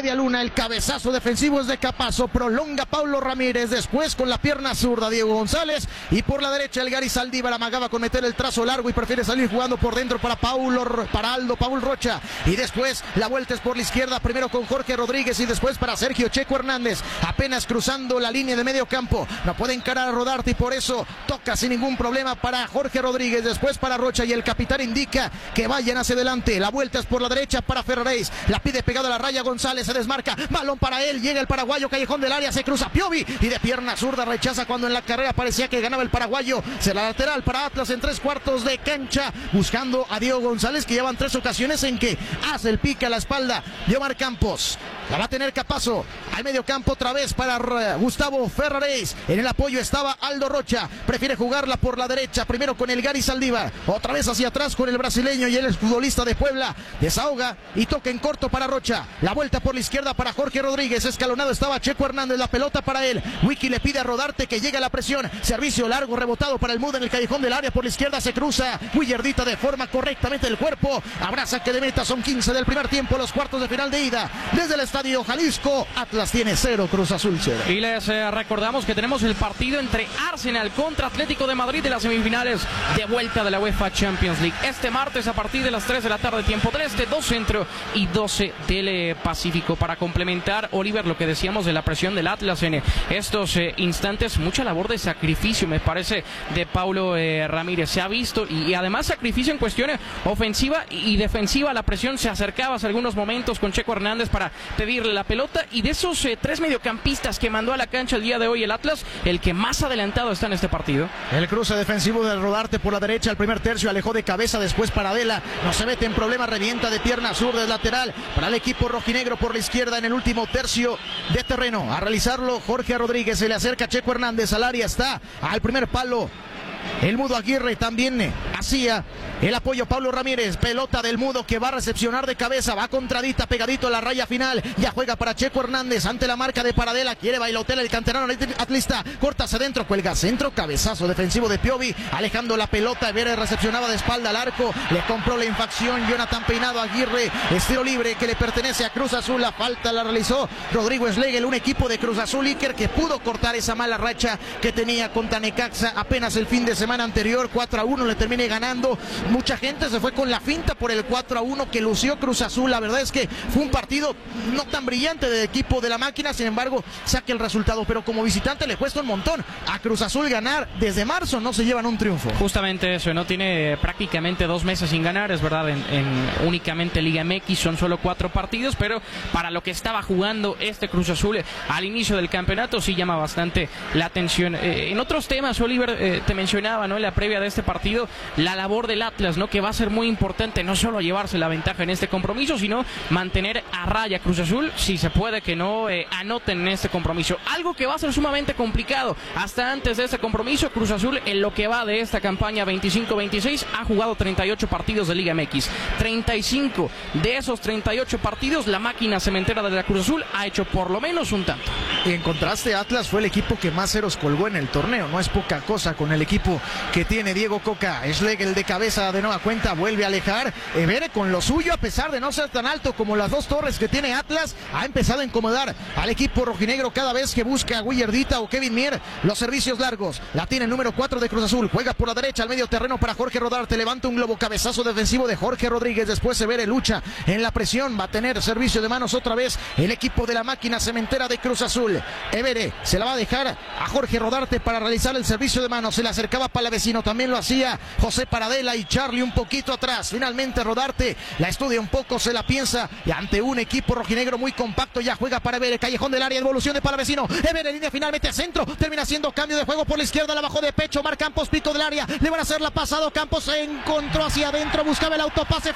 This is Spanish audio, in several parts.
media luna, el cabezazo defensivo es de Capazo, prolonga Paulo Ramírez, después con la pierna zurda Diego González, y por la derecha el Gary Saldívar amagaba con meter el trazo largo y prefiere salir jugando por dentro para Aldo Paul Rocha, y después la vuelta es por la izquierda, primero con Jorge Rodríguez y después para Sergio Checo Hernández, apenas cruzando la línea de medio campo, no puede encarar a Rodarte y por eso toca sin ningún problema para Jorge Rodríguez, después para Rocha y el capitán indica que vayan hacia adelante, la vuelta es por la derecha para Ferraréis, la pide pegado a la raya González, se desmarca, balón para él, llega el paraguayo, callejón del área, se cruza Piovi y de pierna zurda rechaza cuando en la carrera parecía que ganaba el paraguayo, se la lateral para Atlas en 3/4 de cancha, buscando a Diego González que llevan 3 ocasiones en que hace el pique a la espalda de Omar Campos, la va a tener Capazo, al medio campo otra vez para Gustavo Ferraréis, en el apoyo estaba Aldo Rocha, prefiere jugarla por la derecha, primero con el Gary Saldívar, otra vez hacia atrás con el brasileño y el futbolista de Puebla, desahoga y toca en corto para Rocha, la vuelta por la izquierda para Jorge Rodríguez, escalonado estaba Checo Hernández, la pelota para él, Wiki le pide a Rodarte que llegue a la presión, servicio largo rebotado para el Mudo en el callejón del área, por la izquierda se cruza, Willardita deforma correctamente el cuerpo, habrá saque de meta, son 15 del primer tiempo, los cuartos de final de ida, desde el Estadio Jalisco, Atlas tiene 0, Cruz Azul 0. Y les recordamos que tenemos el partido entre Arsenal contra Atlético de Madrid de las semifinales de vuelta de la UEFA Champions League, este martes a partir de las 3 de la tarde, tiempo del este, 2 centro y 12 del Pacífico. Para complementar, Oliver, lo que decíamos de la presión del Atlas en estos instantes, mucha labor de sacrificio, me parece, de Paulo Ramírez, se ha visto, y además sacrificio en cuestión ofensiva y defensiva, la presión se acercaba hace algunos momentos con Checo Hernández para pedirle la pelota, y de esos 3 mediocampistas que mandó a la cancha el día de hoy el Atlas, el que más adelantado está en este partido. El cruce defensivo del Rodarte por la derecha, el primer tercio alejó de cabeza, después para Adela, no se mete en problema, revienta de pierna zurda, es lateral para el equipo rojinegro por la izquierda en el último tercio de terreno, a realizarlo Jorge Rodríguez, se le acerca Checo Hernández al área, está al primer palo el Mudo Aguirre, también hacía el apoyo Pablo Ramírez, pelota del Mudo que va a recepcionar de cabeza, va contradita, pegadito a la raya final, ya juega para Checo Hernández ante la marca de Paradela, quiere bailotear el canterano atlista, corta hacia adentro, cuelga centro, cabezazo defensivo de Piovi, alejando la pelota, Vera recepcionaba de espalda al arco, le compró la infracción Jonathan Peinado, Aguirre, estilo libre que le pertenece a Cruz Azul, la falta la realizó Rodrigo Schlegel, un equipo de Cruz Azul Iker que pudo cortar esa mala racha que tenía contra Necaxa apenas el fin de semana anterior, 4-1 le termine ganando, mucha gente se fue con la finta por el 4-1 que lució Cruz Azul, la verdad es que fue un partido no tan brillante del equipo de la máquina, sin embargo saque el resultado, pero como visitante le cuesta un montón a Cruz Azul ganar, desde marzo no se llevan un triunfo. Justamente eso, no tiene prácticamente 2 meses sin ganar, es verdad, en únicamente Liga MX son solo 4 partidos, pero para lo que estaba jugando este Cruz Azul al inicio del campeonato sí llama bastante la atención. En otros temas, Oliver, te mencionaba, ¿no?, en la previa de este partido, la labor del Atlas, ¿no?, que va a ser muy importante, no solo llevarse la ventaja en este compromiso, sino mantener a raya Cruz Azul, si se puede que no anoten en este compromiso, algo que va a ser sumamente complicado. Hasta antes de este compromiso, Cruz Azul en lo que va de esta campaña 25-26 ha jugado 38 partidos de Liga MX, 35 de esos 38 partidos la máquina cementera de la Cruz Azul ha hecho por lo menos un tanto. Y en contraste, Atlas fue el equipo que más ceros colgó en el torneo, no es poca cosa con el equipo que tiene Diego Coca. Schlegel de cabeza de nueva cuenta, vuelve a alejar, Evere con lo suyo, a pesar de no ser tan alto como las 2 torres que tiene Atlas, ha empezado a incomodar al equipo rojinegro cada vez que busca a Willardita o Kevin Mier los servicios largos, la tiene el número 4 de Cruz Azul, juega por la derecha al medio terreno para Jorge Rodarte, levanta un globo, cabezazo defensivo de Jorge Rodríguez, después Evere lucha en la presión, va a tener servicio de manos otra vez el equipo de la máquina cementera de Cruz Azul, Evere se la va a dejar a Jorge Rodarte para realizar el servicio de manos, se le acercaba Palavecino, también lo hacía José Paradela y Charlie un poquito atrás, finalmente Rodarte la estudia un poco, se la piensa y ante un equipo rojinegro muy compacto ya juega para Evere, callejón del área, evolución de Palavecino, Evere línea finalmente a centro, termina haciendo cambio de juego por la izquierda, la bajó de pecho, Mar Campos, pico del área, le van a hacer la pasado, Campos se encontró hacia adentro, buscaba el autopase,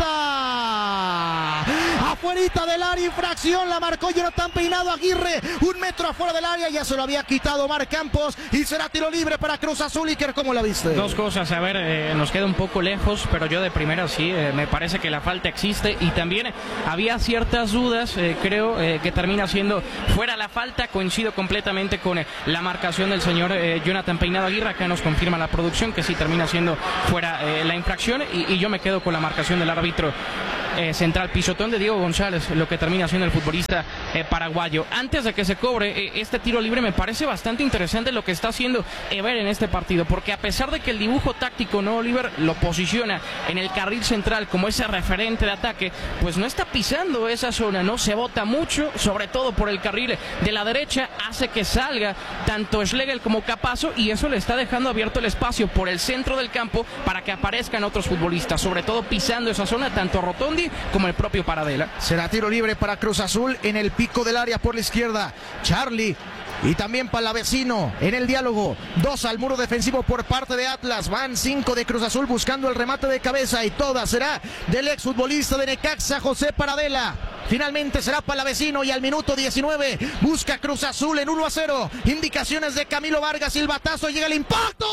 falta afuerita del área, infracción, la marcó Jonathan Peinado, Aguirre, 1 metro afuera del área, ya se lo había quitado Mar Campos y será tiro libre para Cruz Azul. Iker, ¿cómo la viste? 2 cosas, a ver, nos queda un poco lejos, pero yo de primera sí, me parece que la falta existe y también había ciertas dudas, creo que termina siendo fuera la falta, coincido completamente con la marcación del señor Jonathan Peinado Aguirre, acá nos confirma la producción que sí termina siendo fuera la infracción y yo me quedo con la marcación del árbitro central, pisotón de Diego González, lo que termina siendo el futbolista paraguayo. Antes de que se cobre este tiro libre, me parece bastante interesante lo que está haciendo Ever en este partido, porque a pesar de que el dibujo táctico, ¿no, Oliver?, lo posiciona en el carril central como ese referente de ataque, pues no está pisando esa zona, no se bota mucho, sobre todo por el carril de la derecha, hace que salga tanto Schlegel como Capazo, y eso le está dejando abierto el espacio por el centro del campo para que aparezcan otros futbolistas, sobre todo pisando esa zona, tanto Rotondi como el propio Paradela. Será tiro libre para Cruz Azul en el pico del área por la izquierda. Charlie y también Palavecino en el diálogo. 2 al muro defensivo por parte de Atlas. Van 5 de Cruz Azul buscando el remate de cabeza, y toda será del exfutbolista de Necaxa, José Paradela. Finalmente será Palavecino, y al minuto 19 busca Cruz Azul en 1-0. Indicaciones de Camilo Vargas, silbatazo, llega el impacto.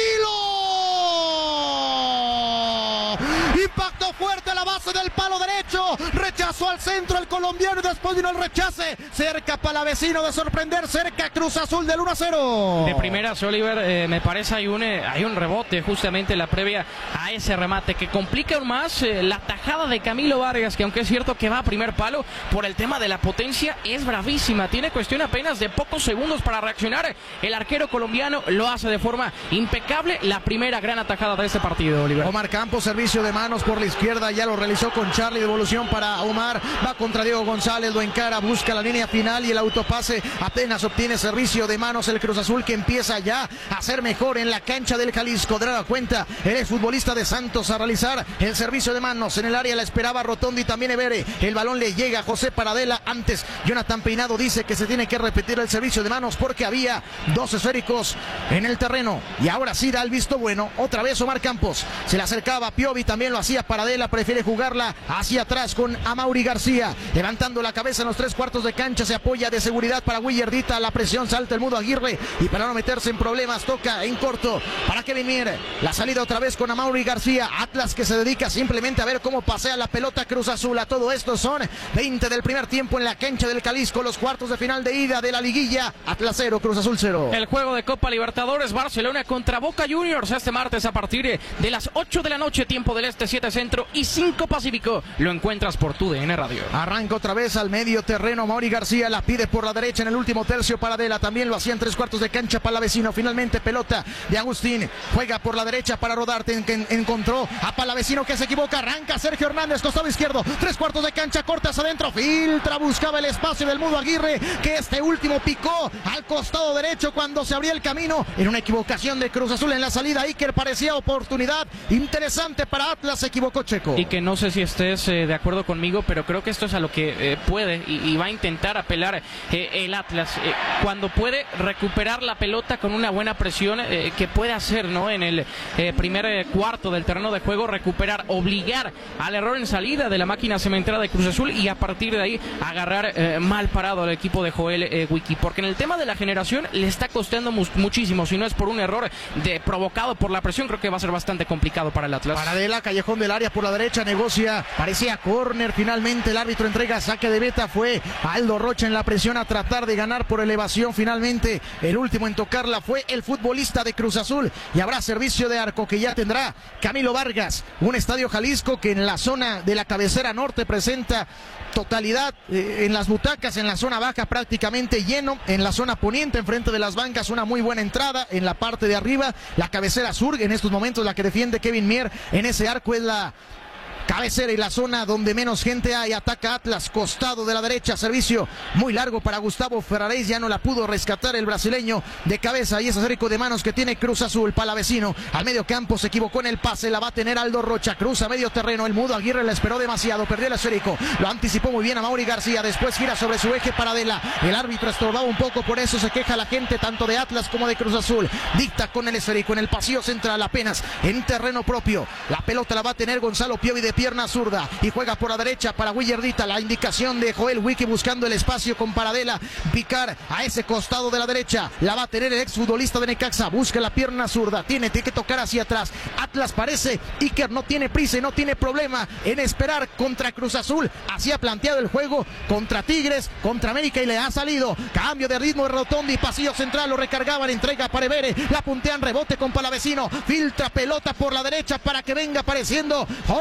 ¡Camilo! Impacto fuerte a la base del palo derecho. Rechazó al centro el colombiano y después vino el rechace. Cerca Palavecino de sorprender, cerca Cruz Azul del 1-0. De primeras, Oliver, me parece hay un rebote justamente la previa a ese remate que complica aún más la tajada de Camilo Vargas, que aunque es cierto que va a primer palo, por el tema de la potencia es bravísima. Tiene cuestión apenas de pocos segundos para reaccionar. El arquero colombiano lo hace de forma impecable. La primera gran atajada de este partido, Oliver. Omar Campos, servicio de manos por la izquierda, ya lo realizó con Charlie, devolución para Omar, va contra Diego González, lo encara, busca la línea final y el autopase, apenas obtiene servicio de manos el Cruz Azul, que empieza ya a ser mejor en la cancha del Jalisco. De la cuenta el exfutbolista de Santos a realizar el servicio de manos en el área, la esperaba Rotondi, también Evere, el balón le llega a José Paradela. Antes Jonathan Peinado dice que se tiene que repetir el servicio de manos porque había 2 esféricos en el terreno, y ahora sí da el visto bueno. Otra vez Omar Campos, se le acercaba Piovi, también lo hacía Paradela, prefiere jugarla hacia atrás con Amaury García, levantando la cabeza en los 3/4 de cancha, se apoya de seguridad para Willardita, la presión, salta el Mudo Aguirre, y para no meterse en problemas toca en corto para Kevin Mier, la salida otra vez con Amaury García. Atlas que se dedica simplemente a ver cómo pasea la pelota Cruz Azul. A todo esto son 20 del primer tiempo en la cancha del Jalisco, los cuartos de final de ida de la liguilla. Atlas 0, Cruz Azul 0. El juego de Copa Libertadores, Barcelona contra Boca Juniors, este martes a partir de las 8 de la noche, tiempo del Este, 7 Centro y 5 Pacífico. Lo encuentras por TUDN Radio. Arranca otra vez al medio terreno, Amaury García la pide por la derecha en el último tercio para Adela, también lo hacía en 3/4 de cancha Palavecino. Finalmente pelota de Agustín, juega por la derecha para Rodarte, encontró a Palavecino que se equivoca, arranca Sergio Hernández, costado izquierdo, 3/4 de cancha, cortas adentro, filtra, buscaba el espacio del Mudo Aguirre, que este último picó al costado derecho cuando se abría el camino. En una equivocación de Cruz Azul en la salida, Iker, parecía oportunidad interesante para Atlas, se equivocó Checo. Y que no sé si estés de acuerdo conmigo, pero creo que esto es a lo que puede y va a intentar apelar el Atlas, cuando puede recuperar la pelota con una buena presión, que puede hacer, ¿no?, en el primer cuarto del terreno de juego, recuperar, obligar al error en salida de la máquina cementera de Cruz Azul, y a partir de ahí agarrar mal parado al equipo de Joel Wiki, porque en el tema de la generación le está costando muchísimo. Si no es por un error provocado por la presión, creo que va a ser bastante complicado para el Atlas. Paradela, callejón del área por la derecha, negocia, parecía córner, finalmente el árbitro entrega saque de beta, fue Aldo Rocha en la presión a tratar de ganar por elevación. Finalmente el último en tocarla fue el futbolista de Cruz Azul, y habrá servicio de arco que ya tendrá Camilo Vargas. Un estadio Jalisco que en la zona de la cabecera norte presenta totalidad en las butacas, en la zona baja prácticamente lleno, en la zona poniente enfrente de las bancas una muy buena entrada, en la parte de arriba la cabecera sur, en estos momentos la que defiende Kevin Mier, en ese arco es la cabecera y la zona donde menos gente hay. Ataca Atlas, costado de la derecha, servicio muy largo para Gustavo Ferraréis, ya no la pudo rescatar el brasileño de cabeza, y ese esférico de manos que tiene Cruz Azul. Palavecino al medio campo, se equivocó en el pase, la va a tener Aldo Rocha, cruza medio terreno, el Mudo Aguirre la esperó demasiado, perdió el esférico, lo anticipó muy bien a Amaury García, después gira sobre su eje Paradela, el árbitro estorbaba un poco, por eso se queja la gente tanto de Atlas como de Cruz Azul. Dicta con el esférico en el pasillo central, apenas en terreno propio, la pelota la va a tener Gonzalo Piovi de pierna zurda y juega por la derecha para Willardita, la indicación de Joel Wiki buscando el espacio con Paradela, picar a ese costado de la derecha, la va a tener el exfutbolista de Necaxa, busca la pierna zurda, tiene que tocar hacia atrás. Atlas parece, Iker no tiene prisa y no tiene problema en esperar contra Cruz Azul, así ha planteado el juego contra Tigres, contra América, y le ha salido. Cambio de ritmo de Rotondi, pasillo central, lo recargaban, entrega para Evere, la puntean, rebote con Palavecino, filtra pelota por la derecha para que venga apareciendo Jorge Rodarte.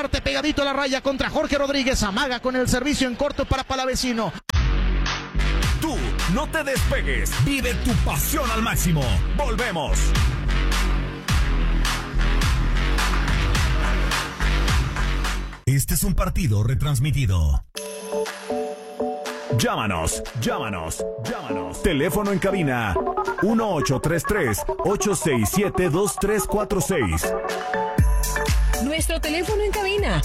parte, pegadito a la raya contra Jorge Rodríguez. Amaga con el servicio en corto para Palavecino. Tú no te despegues. Vive tu pasión al máximo. Volvemos. Este es un partido retransmitido. Llámanos. Teléfono en cabina 1833-867-2346. Nuestro teléfono en cabina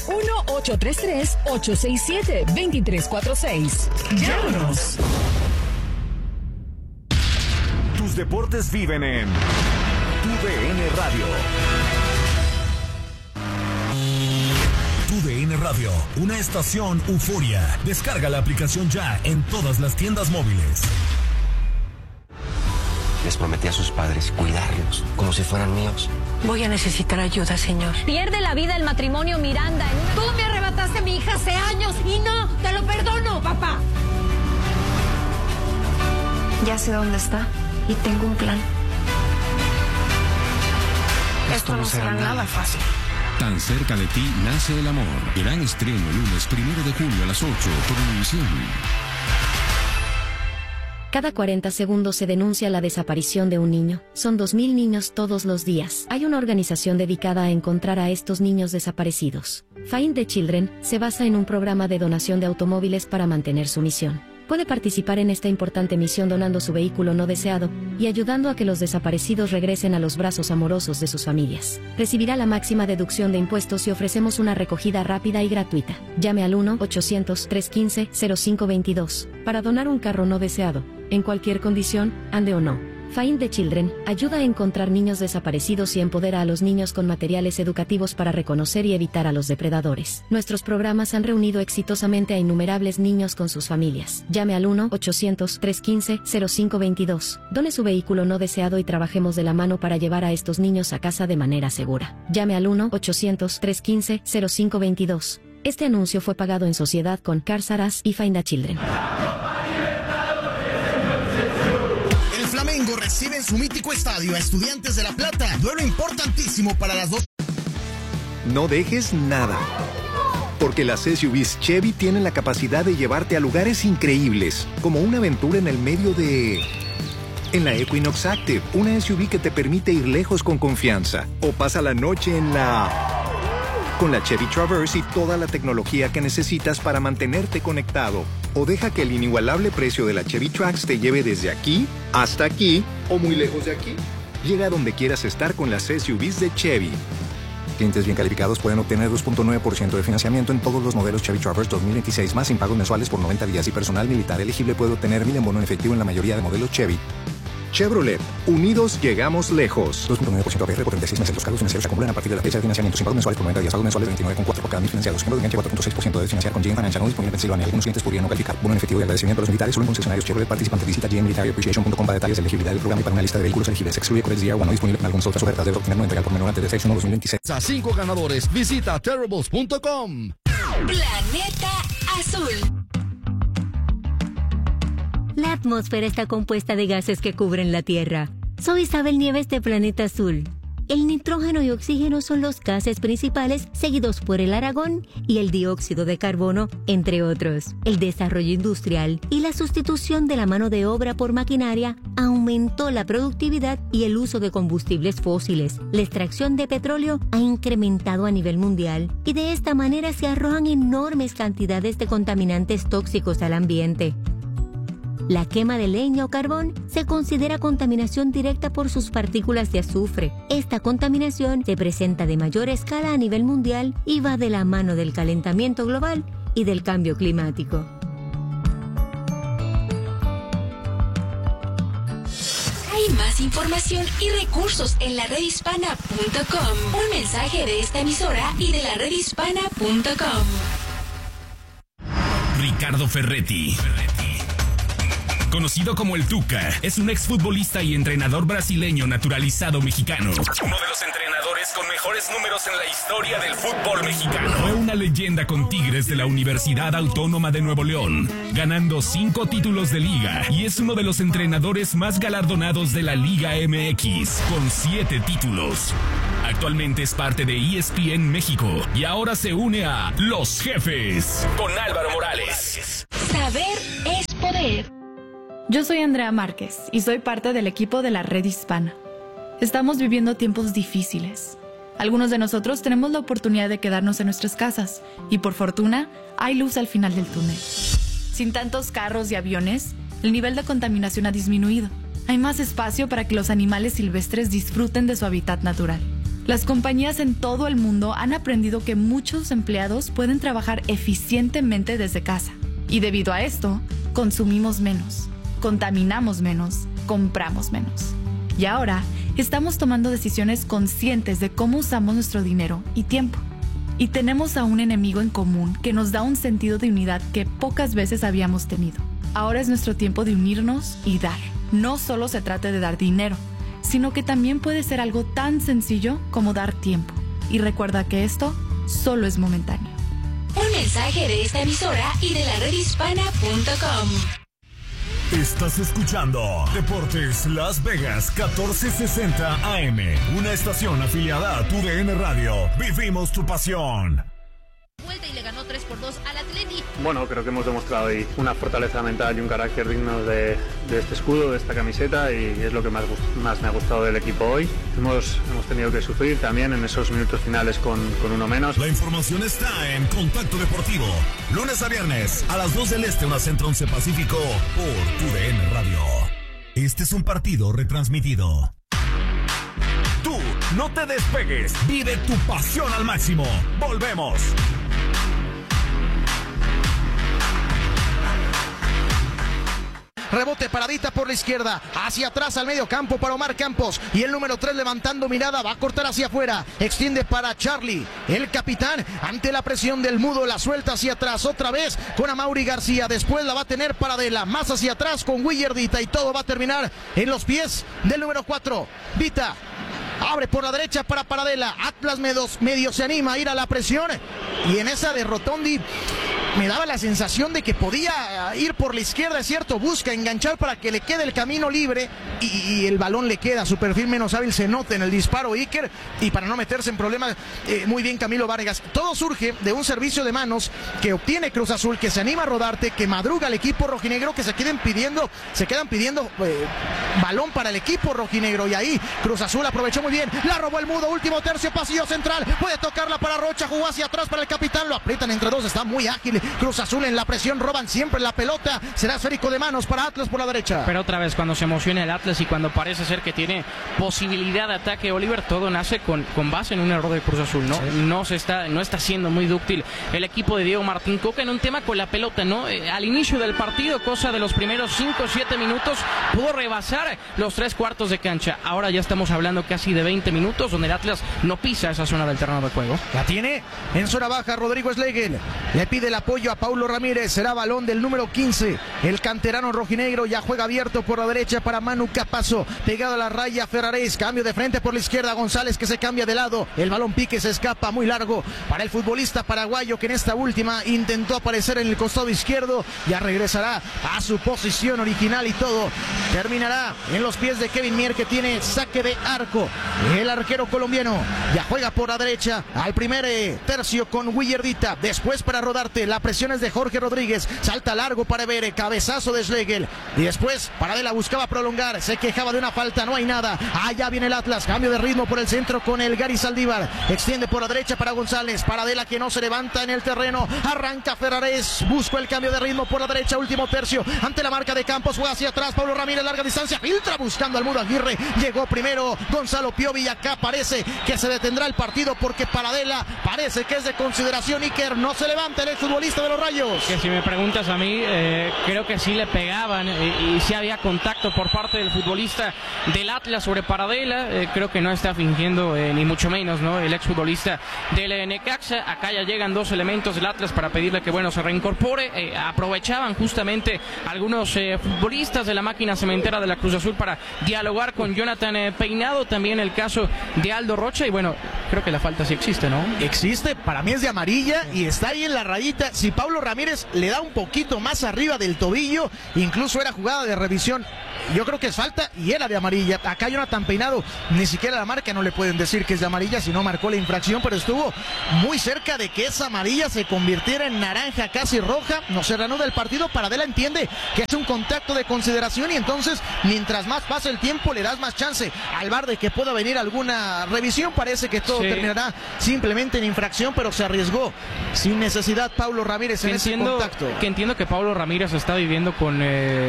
1833-867-2346. Llámanos. Tus deportes viven en TUDN Radio. TUDN Radio, una estación euforia. Descarga la aplicación ya en todas las tiendas móviles. Les prometí a sus padres cuidarlos como si fueran míos. Voy a necesitar ayuda, señor. Pierde la vida el matrimonio Miranda en una... Tú me arrebataste a mi hija hace años y no, te lo perdono, papá. Ya sé dónde está y tengo un plan. Esto no será nada fácil. Tan cerca de ti nace el amor. Gran estreno lunes 1 de julio a las 8 por Univisión. Cada 40 segundos se denuncia la desaparición de un niño. Son 2.000 niños todos los días. Hay una organización dedicada a encontrar a estos niños desaparecidos. Find the Children se basa en un programa de donación de automóviles para mantener su misión. Puede participar en esta importante misión donando su vehículo no deseado y ayudando a que los desaparecidos regresen a los brazos amorosos de sus familias. Recibirá la máxima deducción de impuestos y ofrecemos una recogida rápida y gratuita. Llame al 1-800-315-0522 para donar un carro no deseado, en cualquier condición, ande o no. Find the Children ayuda a encontrar niños desaparecidos y empodera a los niños con materiales educativos para reconocer y evitar a los depredadores. Nuestros programas han reunido exitosamente a innumerables niños con sus familias. Llame al 1-800-315-0522. Done su vehículo no deseado y trabajemos de la mano para llevar a estos niños a casa de manera segura. Llame al 1-800-315-0522. Este anuncio fue pagado en sociedad con Cars R Us y Find the Children. Flamengo recibe en su mítico estadio a Estudiantes de La Plata. Duelo importantísimo para las dos. No dejes nada, porque las SUVs Chevy tienen la capacidad de llevarte a lugares increíbles, como una aventura en el medio de... En la Equinox Active, una SUV que te permite ir lejos con confianza. O pasa la noche en la... Con la Chevy Traverse y toda la tecnología que necesitas para mantenerte conectado. O deja que el inigualable precio de la Chevy Trax te lleve desde aquí hasta aquí o muy lejos de aquí. Llega a donde quieras estar con las SUVs de Chevy. Clientes bien calificados pueden obtener 2.9% de financiamiento en todos los modelos Chevy Traverse 2026 más sin pagos mensuales por 90 días y personal militar elegible puede obtener 1,000 en bono en efectivo en la mayoría de modelos Chevy. Chevrolet. Unidos llegamos lejos. 2.9% APR por 36 meses. Los cargos financieros se acumulan a partir de la fecha de financiamiento sin pagos mensuales por 90 días. Pagos mensuales de 29,4 por cada 1,000 financiados. Siendo de enganche 4.6% de financiar con GM Financial. No disponible en Pensilvania. Algunos clientes podrían no calificar. Bono en efectivo y agradecimiento a los militares solo en concesionarios Chevrolet participantes. Visita gmmilitaryappreciation.com para detalles de elegibilidad del programa y para una lista de vehículos elegibles. Excluye Corex DR1. No disponible en algunas otras ofertas. Debe obtener no entregar por menor antes de 6/1/2026. A 5 ganadores. Visita terribles.com. Planeta Azul. La atmósfera está compuesta de gases que cubren la Tierra. Soy Isabel Nieves de Planeta Azul. El nitrógeno y oxígeno son los gases principales, seguidos por el argón y el dióxido de carbono, entre otros. El desarrollo industrial y la sustitución de la mano de obra por maquinaria aumentó la productividad y el uso de combustibles fósiles. La extracción de petróleo ha incrementado a nivel mundial y de esta manera se arrojan enormes cantidades de contaminantes tóxicos al ambiente. La quema de leña o carbón se considera contaminación directa por sus partículas de azufre. Esta contaminación se presenta de mayor escala a nivel mundial y va de la mano del calentamiento global y del cambio climático. Hay más información y recursos en la redhispana.com. Un mensaje de esta emisora y de la redhispana.com. Ricardo Ferretti. Conocido como el Tuca, es un exfutbolista y entrenador brasileño naturalizado mexicano. Uno de los entrenadores con mejores números en la historia del fútbol mexicano. Fue una leyenda con Tigres de la Universidad Autónoma de Nuevo León, ganando 5 títulos de liga y es uno de los entrenadores más galardonados de la Liga MX, con 7 títulos. Actualmente es parte de ESPN México y ahora se une a Los Jefes con Álvaro Morales. Saber es poder. Yo soy Andrea Márquez y soy parte del equipo de la Red Hispana. Estamos viviendo tiempos difíciles. Algunos de nosotros tenemos la oportunidad de quedarnos en nuestras casas y por fortuna hay luz al final del túnel. Sin tantos carros y aviones, el nivel de contaminación ha disminuido. Hay más espacio para que los animales silvestres disfruten de su hábitat natural. Las compañías en todo el mundo han aprendido que muchos empleados pueden trabajar eficientemente desde casa. Y debido a esto, consumimos menos, contaminamos menos, compramos menos. Y ahora, estamos tomando decisiones conscientes de cómo usamos nuestro dinero y tiempo. Y tenemos a un enemigo en común que nos da un sentido de unidad que pocas veces habíamos tenido. Ahora es nuestro tiempo de unirnos y dar. No solo se trata de dar dinero, sino que también puede ser algo tan sencillo como dar tiempo. Y recuerda que esto solo es momentáneo. Un mensaje de esta emisora y de la redhispana.com. Estás escuchando Deportes Las Vegas 1460 AM, una estación afiliada a TUDN Radio. Vivimos tu pasión. Vuelta y le ganó 3-2 al Atleti. Bueno, creo que hemos demostrado ahí una fortaleza mental y un carácter digno de este escudo, de esta camiseta, y es lo que más me ha gustado del equipo hoy. Hemos tenido que sufrir también en esos minutos finales con uno menos. La información está en Contacto Deportivo, lunes a viernes a las 2 del Este, 1 Centro, 11 Pacífico, por TUDN Radio. Este es un partido retransmitido. Tú, no te despegues, vive tu pasión al máximo. Volvemos. Rebote, paradita por la izquierda, hacia atrás al medio campo para Omar Campos, y el número 3 levantando mirada, va a cortar hacia afuera, extiende para Charlie, el capitán, ante la presión del mudo, la suelta hacia atrás, otra vez con Amaury García, después la va a tener Paradela, más hacia atrás con Willardita, y todo va a terminar en los pies del número 4, Vita. Abre por la derecha para Paradela. Atlas medio se anima a ir a la presión. Y en esa de Rotondi me daba la sensación de que podía ir por la izquierda, es cierto. Busca enganchar para que le quede el camino libre. Y el balón le queda. Su perfil menos hábil se nota en el disparo Iker. Y para no meterse en problemas, muy bien Camilo Vargas. Todo surge de un servicio de manos que obtiene Cruz Azul, que se anima a rodarte, que madruga el equipo rojinegro, que se quedan pidiendo balón para el equipo rojinegro. Y ahí Cruz Azul aprovechó muy bien, la robó el mudo, último tercio, pasillo central, puede tocarla para Rocha, jugó hacia atrás para el capitán, lo aprietan entre dos, está muy ágil Cruz Azul en la presión, roban siempre la pelota, será esférico de manos para Atlas por la derecha. Pero otra vez cuando se emociona el Atlas y cuando parece ser que tiene posibilidad de ataque Oliver, todo nace con base en un error de Cruz Azul, ¿no? Sí. No está siendo muy dúctil el equipo de Diego Martín Coca en un tema con la pelota, ¿no? Al inicio del partido, cosa de los primeros 5 o 7 minutos, pudo rebasar los 3/4 de cancha, ahora ya estamos hablando casi de 20 minutos donde el Atlas no pisa esa zona del terreno de juego. La tiene en zona baja Rodrigo Schlegel, le pide el apoyo a Paulo Ramírez, será balón del número 15, el canterano rojinegro ya juega abierto por la derecha para Manu Capazo, pegado a la raya Ferraréis, cambio de frente por la izquierda, González que se cambia de lado, el balón pique, se escapa muy largo para el futbolista paraguayo que en esta última intentó aparecer en el costado izquierdo, ya regresará a su posición original y todo terminará en los pies de Kevin Mier, que tiene saque de arco. El arquero colombiano ya juega por la derecha al primer tercio con Willardita, después para rodarte, la presión es de Jorge Rodríguez, salta largo para Ebere, cabezazo de Schlegel, y después Paradela buscaba prolongar, se quejaba de una falta, no hay nada, allá viene el Atlas, cambio de ritmo por el centro con el Gary Saldívar, extiende por la derecha para González, Paradela que no se levanta en el terreno, arranca Ferrares, busca el cambio de ritmo por la derecha, último tercio, ante la marca de Campos, juega hacia atrás, Pablo Ramírez, larga distancia, filtra buscando al Mudo Aguirre, llegó primero Gonzalo Piovi, y acá parece que se detendrá el partido porque Paradela parece que es de consideración. Iker, no se levanta el exfutbolista de los Rayos. Que si me preguntas a mí, creo que sí le pegaban y sí había contacto por parte del futbolista del Atlas sobre Paradela, creo que no está fingiendo ni mucho menos, ¿no? El exfutbolista del Necaxa. Acá ya llegan dos elementos del Atlas para pedirle que se reincorpore, aprovechaban justamente algunos futbolistas de la máquina cementera de la Cruz Azul para dialogar con Jonathan Peinado, también el caso de Aldo Rocha, y creo que la falta sí existe, ¿no? Existe, para mí es de amarilla y está ahí en la rayita. Si Pablo Ramírez le da un poquito más arriba del tobillo, incluso era jugada de revisión. yo creo que es falta y era de amarilla. Acá Jonathan Peinado, ni siquiera la marca, no le pueden decir que es de amarilla si no marcó la infracción, pero estuvo muy cerca de que esa amarilla se convirtiera en naranja, casi roja. No se reanuda el partido. Paradela entiende que es un contacto de consideración y entonces mientras más pasa el tiempo le das más chance al VAR de que pueda venir alguna revisión. Parece que todo terminará simplemente en infracción, pero se arriesgó sin necesidad Paulo Ramírez en ese contacto. Entiendo que Paulo Ramírez está viviendo con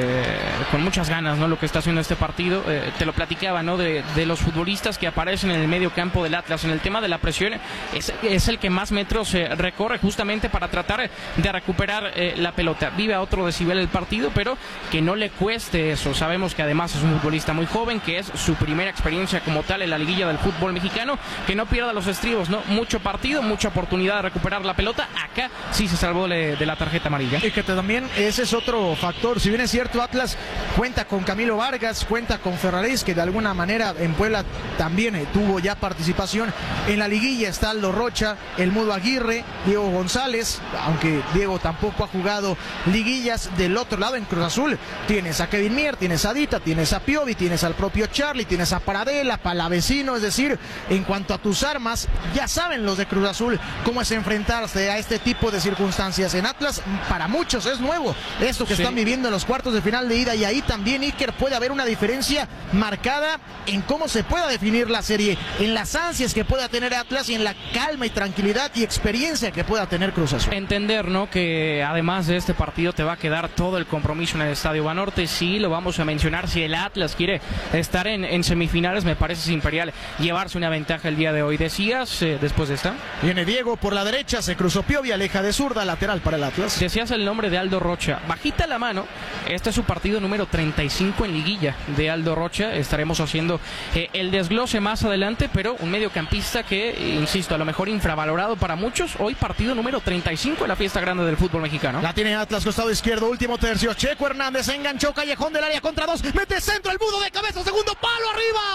muchas ganas, ¿no? Lo que está haciendo este partido. Te lo platicaba, ¿no? De los futbolistas que aparecen en el medio campo del Atlas. En el tema de la presión es el que más metros recorre justamente para tratar de recuperar la pelota. Vive a otro decibel el partido, pero que no le cueste eso. Sabemos que además es un futbolista muy joven, que es su primera experiencia como tal en la liguilla del fútbol mexicano, que no pierda los estribos, ¿no? Mucho partido, mucha oportunidad de recuperar la pelota. Acá sí se salvó de la tarjeta amarilla. Y que también ese es otro factor. Si bien es cierto, Atlas cuenta con Camilo Vargas, cuenta con Ferraréis, que de alguna manera en Puebla también tuvo ya participación en la liguilla. Está Aldo Rocha, el Mudo Aguirre, Diego González, aunque Diego tampoco ha jugado liguillas. Del otro lado en Cruz Azul tienes a Kevin Mier, tienes a Dita, tienes a Piovi, tienes al propio Charlie, tienes a Paradela, Palavecino. Es decir, en cuanto a tus armas, ya saben los de Cruz Azul cómo es enfrentarse a este tipo de circunstancias. En Atlas para muchos es nuevo esto que están viviendo en los cuartos de final de ida, y ahí también, Iker, puede haber una diferencia marcada en cómo se pueda definir la serie, en las ansias que pueda tener Atlas y en la calma y tranquilidad y experiencia que pueda tener Cruz Azul. Entender, ¿no? Que además de este partido te va a quedar todo el compromiso en el Estadio Banorte. Sí, lo vamos a mencionar. Si el Atlas quiere estar en semifinales, me parece imperial llevarse una ventaja el día de hoy. Decías, después de esta. Viene Diego por la derecha, se cruzó Piovi, aleja de zurda, lateral para el Atlas. Decías el nombre de Aldo Rocha. Bajita la mano, este es su partido número 35 en liguilla de Aldo Rocha. Estaremos haciendo el desglose más adelante, pero un mediocampista que, insisto, a lo mejor infravalorado para muchos. Hoy partido número 35 en la fiesta grande del fútbol mexicano. La tiene Atlas, costado izquierdo, último tercio. Checo Hernández enganchó, callejón del área contra dos, mete centro, el Mudo de cabeza, segundo palo,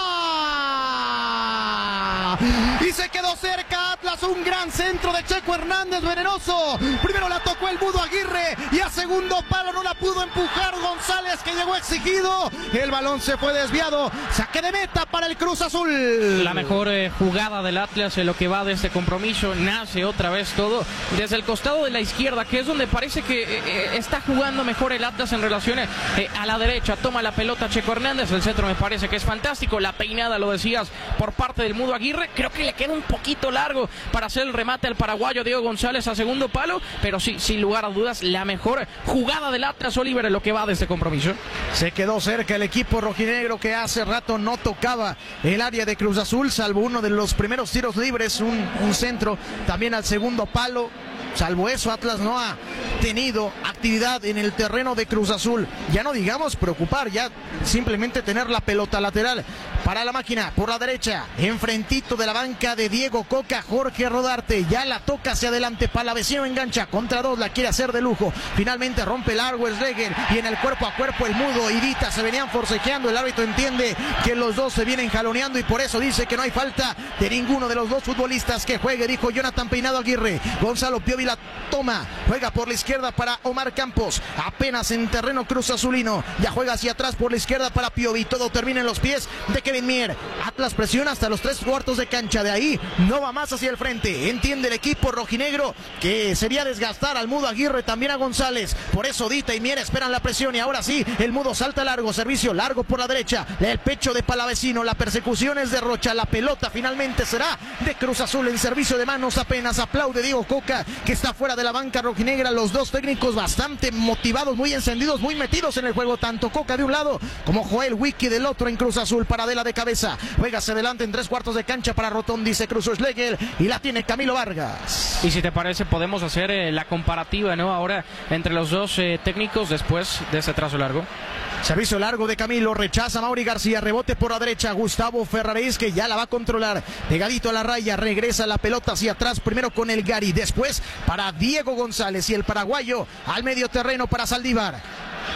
arriba. Y se quedó cerca Atlas, un gran centro de Checo Hernández, venenoso. Primero la tocó el Mudo Aguirre y a segundo palo no la pudo empujar González, que llegó exigido. El balón se fue desviado. Saque de meta para el Cruz Azul. La mejor jugada del Atlas en lo que va de este compromiso. Nace otra vez todo desde el costado de la izquierda, que es donde parece que está jugando mejor el Atlas en relación a la derecha. Toma la pelota Checo Hernández. El centro me parece que es fantástico. La peinada, lo decías, por parte del Mudo Aguirre. Creo que le queda un poquito largo para hacer el remate al paraguayo Diego González a segundo palo, pero sí, sin lugar a dudas, la mejor jugada del Atlas, Oliver, en lo que va de este compromiso. Se quedó cerca el equipo rojinegro, que hace rato no tocaba el área de Cruz Azul, salvo uno de los primeros tiros libres, un centro también al segundo palo. Salvo eso, Atlas no ha tenido actividad en el terreno de Cruz Azul. Ya no digamos preocupar, ya simplemente tener la pelota lateral para la máquina por la derecha, enfrentito de la banca de Diego Coca, Jorge Rodarte. Ya la toca hacia adelante, Palavecino engancha contra dos, la quiere hacer de lujo. Finalmente rompe largo Schlegel y en el cuerpo a cuerpo el Mudo y Dita se venían forcejeando. El árbitro entiende que los dos se vienen jaloneando y por eso dice que no hay falta de ninguno de los dos futbolistas que juegue, dijo Jonathan Peinado Aguirre. Gonzalo Piovi la toma, juega por la izquierda para Omar Campos, apenas en terreno Cruz Azulino, ya juega hacia atrás por la izquierda para Piovi, todo termina en los pies de Kevin Mier. Atlas presiona hasta los 3 cuartos de cancha, de ahí no va más hacia el frente. Entiende el equipo rojinegro que sería desgastar al Mudo Aguirre, también a González, por eso Dita y Mier esperan la presión y ahora sí, el Mudo salta largo, servicio largo por la derecha, el pecho de Palavecino, la persecución es de Rocha, la pelota finalmente será de Cruz Azul en servicio de manos apenas. Aplaude Diego Coca, que está fuera de la banca rojinegra. Los dos técnicos bastante motivados, muy encendidos, muy metidos en el juego, tanto Coca de un lado como Joel Wiki del otro en Cruz Azul. Paradela de cabeza, juega hacia adelante en 3 cuartos de cancha para Rotón, dice cruzó Schlegel y la tiene Camilo Vargas. Y si te parece podemos hacer la comparativa, ¿no? Ahora entre los dos técnicos después de ese trazo largo. Servicio largo de Camilo, rechaza Mauri García, rebote por la derecha, Gustavo Ferraréis, que ya la va a controlar, pegadito a la raya, regresa la pelota hacia atrás, primero con el Gary, después para Diego González y el paraguayo al medio terreno para Saldívar.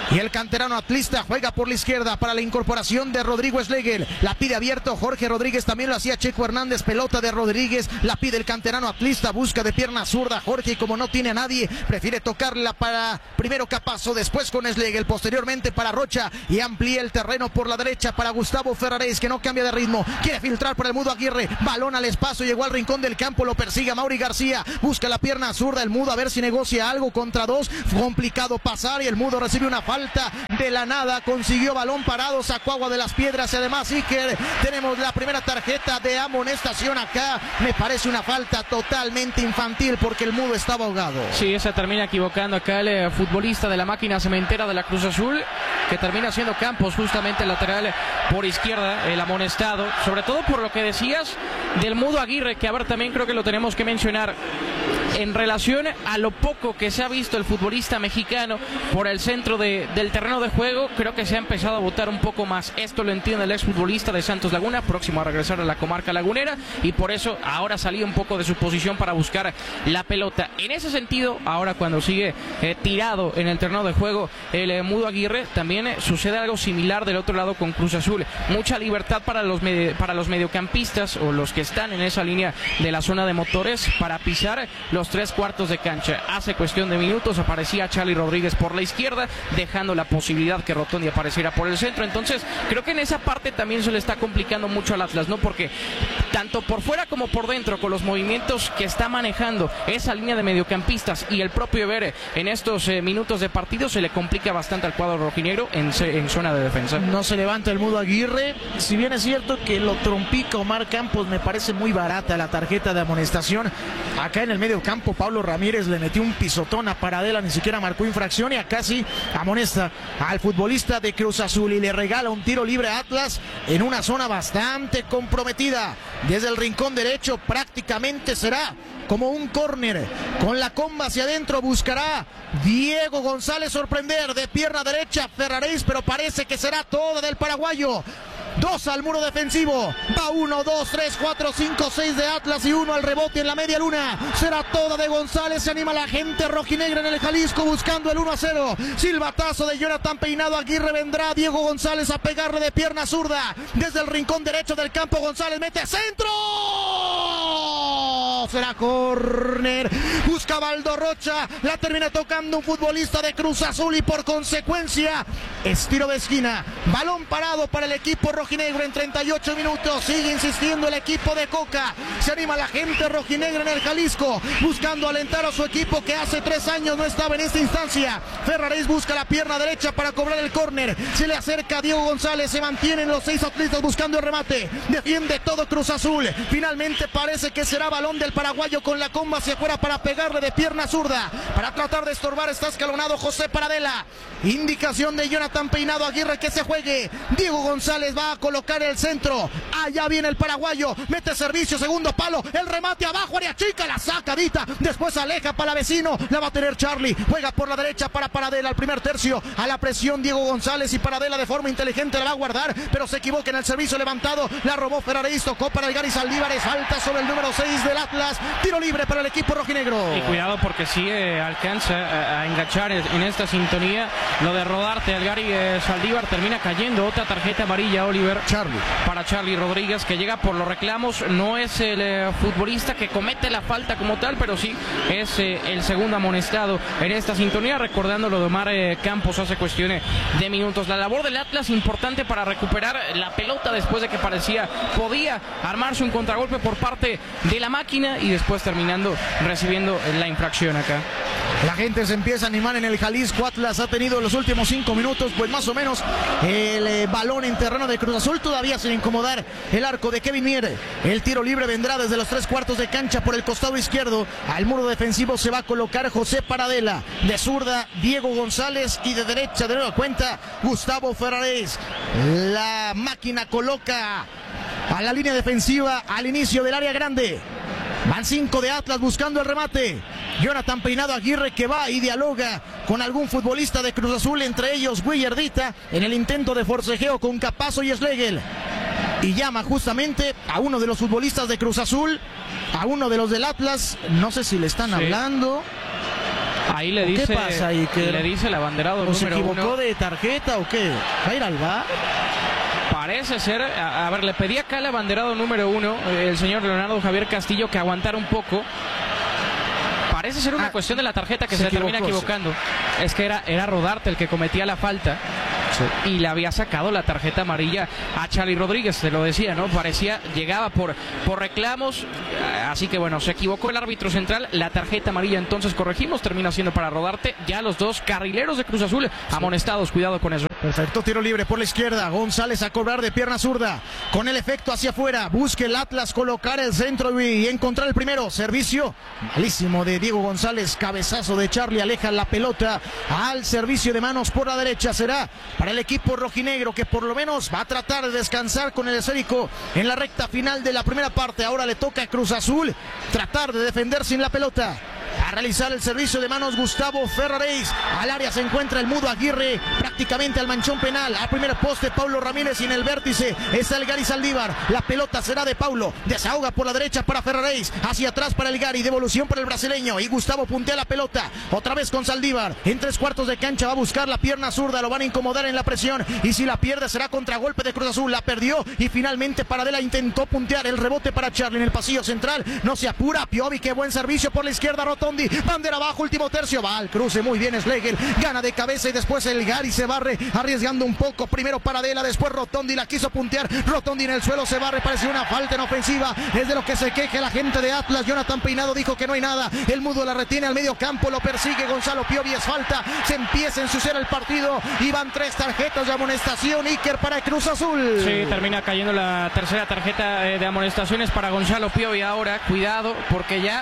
Y el canterano atlista juega por la izquierda para la incorporación de Rodrigo Schlegel. La pide abierto Jorge Rodríguez, también lo hacía Checo Hernández. Pelota de Rodríguez, la pide el canterano atlista, busca de pierna zurda Jorge, y como no tiene a nadie, prefiere tocarla para primero Capazo, después con Schlegel, posteriormente para Rocha, y amplía el terreno por la derecha para Gustavo Ferraréis, que no cambia de ritmo, quiere filtrar para el Mudo Aguirre, balón al espacio, llegó al rincón del campo, lo persigue a Mauri García, busca la pierna zurda el Mudo a ver si negocia algo contra dos, complicado pasar, y el Mudo recibe una falta de la nada, consiguió balón parado, sacó agua de las piedras, y además sí que tenemos la primera tarjeta de amonestación acá. Me parece una falta totalmente infantil porque el Mudo estaba ahogado. Sí, se termina equivocando acá el futbolista de la máquina cementera de la Cruz Azul, que termina siendo Campos, justamente el lateral por izquierda, el amonestado, sobre todo por lo que decías del Mudo Aguirre, que a ver, también creo que lo tenemos que mencionar en relación a lo poco que se ha visto el futbolista mexicano por el centro del terreno de juego. Creo que se ha empezado a botar un poco más. Esto lo entiende el exfutbolista de Santos Laguna, próximo a regresar a la comarca lagunera, y por eso ahora salía un poco de su posición para buscar la pelota. En ese sentido, ahora cuando sigue tirado en el terreno de juego el Mudo Aguirre, también sucede algo similar del otro lado con Cruz Azul. Mucha libertad para los mediocampistas o los que están en esa línea de la zona de motores para pisar los 3/4 de cancha. Hace cuestión de minutos aparecía Charly Rodríguez por la izquierda, dejando la posibilidad que Rotondi apareciera por el centro. Entonces creo que en esa parte también se le está complicando mucho al Atlas, ¿no? Porque tanto por fuera como por dentro, con los movimientos que está manejando esa línea de mediocampistas y el propio Ebere en estos minutos de partido, se le complica bastante al cuadro rojinegro en zona de defensa. No se levanta el Mudo Aguirre, si bien es cierto que lo trompica Omar Campos. Me parece muy barata la tarjeta de amonestación. Acá en el medio campo Pablo Ramírez le metió un pisotón a Paradela, ni siquiera marcó infracción, y acá sí amonesta al futbolista de Cruz Azul y le regala un tiro libre a Atlas en una zona bastante comprometida. Desde el rincón derecho prácticamente será como un córner, con la comba hacia adentro buscará Diego González sorprender de pierna derecha Ferraréis, pero parece que será toda del paraguayo. 2 al muro defensivo, va 1, 2, 3, 4, 5, 6 de Atlas y 1 al rebote en la media luna. Será toda de González, se anima la gente rojinegra en el Jalisco buscando el 1-0. Silbatazo de Jonathan Peinado Aguirre, vendrá Diego González a pegarle de pierna zurda. Desde el rincón derecho del campo González mete centro. Será córner, busca Baldo Rocha, la termina tocando un futbolista de Cruz Azul y por consecuencia es tiro de esquina. Balón parado para el equipo rojinegro en 38 minutos. Sigue insistiendo el equipo de Coca. Se anima la gente rojinegra en el Jalisco buscando alentar a su equipo que hace 3 años no estaba en esta instancia. Ferraréis busca la pierna derecha para cobrar el córner. Se le acerca a Diego González. Se mantienen los 6 atletas buscando el remate. Defiende todo Cruz Azul. Finalmente parece que será balón del paraguayo con la comba hacia afuera para pegarle de pierna zurda. Para tratar de estorbar está escalonado José Paradela. Indicación de Jonathan Peinado Aguirre que se juegue. Diego González va a colocar el centro. Allá viene el paraguayo. Mete servicio, segundo palo. El remate abajo, área chica, la sacadita. Después aleja para vecino. La va a tener Charly. Juega por la derecha para Paradela al primer tercio. A la presión Diego González y Paradela de forma inteligente la va a guardar. Pero se equivoca en el servicio levantado. La robó Ferraréis. Tocó para el Gary Saldívar. Falta sobre el número 6 del Atlas. Tiro libre para el equipo rojinegro. Y cuidado porque sí alcanza a enganchar en esta sintonía lo de rodarte al Gary Saldívar. Termina cayendo otra tarjeta amarilla, Oliver, para Charly Rodríguez, que llega por los reclamos. No es el futbolista que comete la falta como tal, pero sí es el segundo amonestado en esta sintonía, recordando lo de Omar Campos hace cuestiones de minutos. La labor del Atlas importante para recuperar la pelota después de que podía armarse un contragolpe por parte de la máquina y después terminando recibiendo la infracción acá. La gente se empieza a animar en el Jalisco. Atlas ha tenido los últimos 5 minutos, pues más o menos el balón en terreno de Cruz Azul, todavía sin incomodar el arco de Kevin Mier. El tiro libre vendrá desde los 3/4 de cancha por el costado izquierdo. Al muro defensivo se va a colocar José Paradela. De zurda Diego González y de derecha de nueva cuenta Gustavo Ferraréis. La máquina coloca a la línea defensiva al inicio del área grande. Van 5 de Atlas buscando el remate. Jonathan Peinado Aguirre que va y dialoga con algún futbolista de Cruz Azul, entre ellos Guillardita, en el intento de forcejeo con Capazo y Schlegel. Y llama justamente a uno de los futbolistas de Cruz Azul, a uno de los del Atlas. No sé si le están hablando. Ahí le dice, ¿qué pasa ahí? Le dice el abanderado número 1. ¿Se equivocó de tarjeta o qué? ¿Va a ir al VAR? Parece ser, a ver, le pedí acá al abanderado número 1, el señor Leonardo Javier Castillo, que aguantara un poco. Parece ser una cuestión de la tarjeta que se termina equivocando. Sí. Es que era Rodarte el que cometía la falta. Sí. Y le había sacado la tarjeta amarilla a Charly Rodríguez, te lo decía, ¿no? Parecía, llegaba por reclamos, así que bueno, se equivocó el árbitro central, la tarjeta amarilla entonces corregimos, termina siendo para Rodarte, ya los dos carrileros de Cruz Azul amonestados, cuidado con eso. Perfecto, tiro libre por la izquierda, González a cobrar de pierna zurda, con el efecto hacia afuera, busca el Atlas colocar el centro y encontrar el primero, servicio malísimo de Diego González, cabezazo de Charly, aleja la pelota al servicio de manos por la derecha, será para el equipo rojinegro que por lo menos va a tratar de descansar con el esférico en la recta final de la primera parte. Ahora le toca a Cruz Azul tratar de defender sin la pelota. A realizar el servicio de manos Gustavo Ferraréis. Al área se encuentra el Mudo Aguirre, prácticamente al manchón penal. Al primer poste Paulo Ramírez y en el vértice está el Gary Saldívar. La pelota será de Paulo. Desahoga por la derecha para Ferraréis. Hacia atrás para el Gary. Devolución para el brasileño. Y Gustavo puntea la pelota. Otra vez con Saldívar. En 3/4 de cancha va a buscar la pierna zurda. Lo van a incomodar en la presión. Y si la pierde será contragolpe de Cruz Azul. La perdió y finalmente Paradela intentó puntear. El rebote para Charly en el pasillo central. No se apura. Piovi, qué buen servicio por la izquierda. Rotondi. Bandera abajo, último tercio, va al cruce, muy bien Schlegel, gana de cabeza y después el Gary se barre, arriesgando un poco, primero Paradela, después Rotondi, la quiso puntear, Rotondi en el suelo se barre, pareció una falta en ofensiva, es de lo que se queje la gente de Atlas. Jonathan Peinado dijo que no hay nada, el Mudo la retiene al medio campo, lo persigue Gonzalo Piovi, es falta, se empieza a ensuciar el partido y van 3 tarjetas de amonestación, Iker para Cruz Azul. Sí, termina cayendo la tercera tarjeta de amonestaciones para Gonzalo Piovi. Ahora, cuidado, porque ya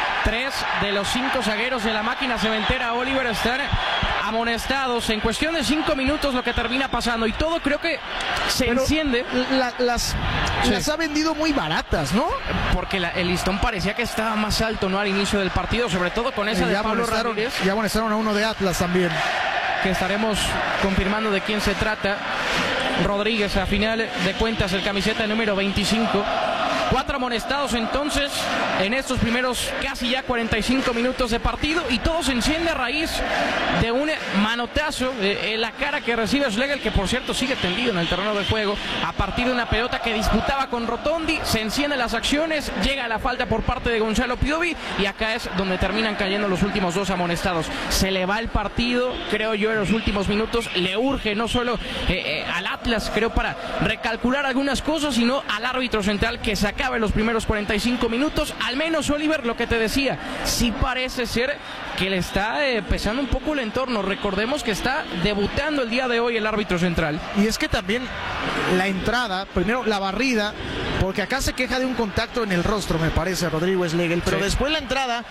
3 de los 5 zagueros de la máquina cementera Oliver están amonestados en cuestión de 5 minutos, lo que termina pasando y todo creo que se enciende. Las ha vendido muy baratas, ¿no? Porque el listón parecía que estaba más alto, ¿no? Al inicio del partido, sobre todo con esa de Pablo Ramírez. Ya amonestaron a uno de Atlas también, que estaremos confirmando de quién se trata. Rodríguez, a final de cuentas, el camiseta número 25. 4 amonestados entonces en estos primeros casi ya 45 minutos de partido y todo se enciende a raíz de un manotazo en la cara que recibe Schlegel, que por cierto sigue tendido en el terreno de juego a partir de una pelota que disputaba con Rotondi. Se encienden las acciones, llega la falta por parte de Gonzalo Piovi y acá es donde terminan cayendo los últimos 2 amonestados. Se le va el partido, creo yo, en los últimos minutos. Le urge no solo al Atlas, creo, para recalcular algunas cosas, sino al árbitro central que se acabe los primeros 45 minutos. Al menos, Oliver, lo que te decía, sí parece ser que le está pesando un poco el entorno. Recordemos que está debutando el día de hoy el árbitro central. Y es que también la entrada, primero la barrida, porque acá se queja de un contacto en el rostro, me parece, Rodrigo Schlegel, pero sí, después la entrada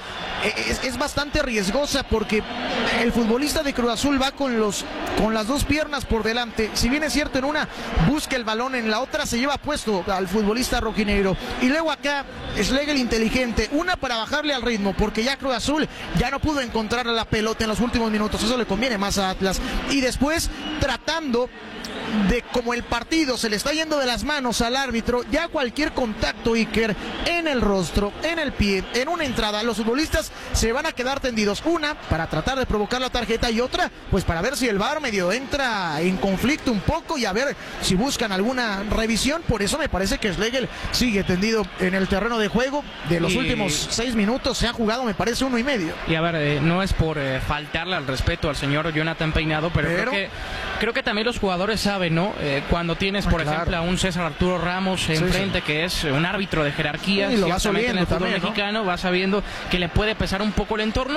es bastante riesgosa porque el futbolista de Cruz Azul va con las 2 piernas por delante. Si bien es cierto, en una busca el balón, en la otra se lleva puesto al futbolista rojinegro. Y luego acá Schlegel inteligente, una para bajarle al ritmo, porque ya Cruz Azul ya no pudo encontrar la pelota en los últimos minutos, eso le conviene más a Atlas. Y después tratando de, como el partido se le está yendo de las manos al árbitro, ya cualquier contacto, Iker, en el rostro, en el pie, en una entrada, los futbolistas se van a quedar tendidos. Una, para tratar de provocar la tarjeta, y otra, pues para ver si el VAR medio entra en conflicto un poco y a ver si buscan alguna revisión. Por eso me parece que Schlegel sigue tendido en el terreno de juego. De los últimos 6 minutos se ha jugado, me parece, 1,5. Y a ver, no es por faltarle al respeto al señor Jonathan Peinado, pero creo que también los jugadores saben, ¿no? Cuando tienes, por ejemplo, a un César Arturo Ramos enfrente, que es un árbitro de jerarquía, y lo va sabiendo en el fútbol también, mexicano, ¿no? Va sabiendo que le puede pesar un poco el entorno,